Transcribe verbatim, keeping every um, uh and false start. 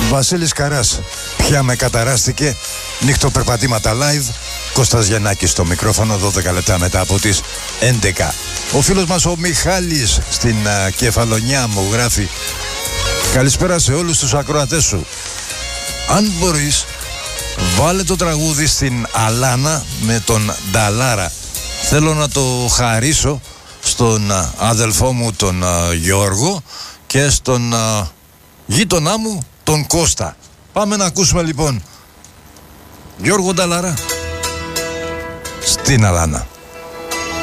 Βασίλης Καράς, πια με καταράστηκε. Νύχτοπερπατήματα live. Κώστας Γιαννάκης στο μικρόφωνο, δώδεκα λεπτά μετά από τις έντεκα. Ο φίλος μας ο Μιχάλης στην uh, Κεφαλονιά μου γράφει: καλησπέρα σε όλους τους ακροατές σου. Αν μπορείς, βάλε το τραγούδι στην Αλάνα με τον Νταλάρα. Θέλω να το χαρίσω στον uh, αδελφό μου τον uh, Γιώργο και στον uh, γείτονά μου τον Κώστα. Πάμε να ακούσουμε λοιπόν Γιώργο Νταλάρα στην Αλάνα.